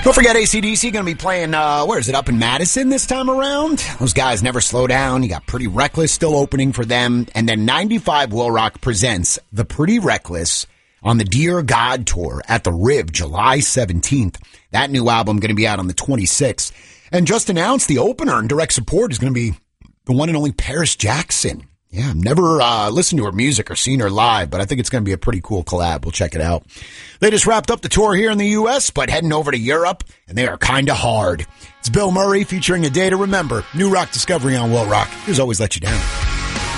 Don't forget AC/DC going to be playing, where is it, up in Madison this time around? Those guys never slow down. You got Pretty Reckless still opening for them. And then 95 Will Rock presents The Pretty Reckless on the Dear God Tour at the Rib, July 17th. That new album going to be out on the 26th. And just announced the opener and direct support is going to be the one and only Paris Jackson. Yeah, I've never listened to her music or seen her live, but I think it's going to be a pretty cool collab. We'll check it out. They just wrapped up the tour here in the U.S., but heading over to Europe, and they are kind of hard. It's Bill Murray featuring A Day to Remember. New rock discovery on Will Rock. Here's Always Let You Down.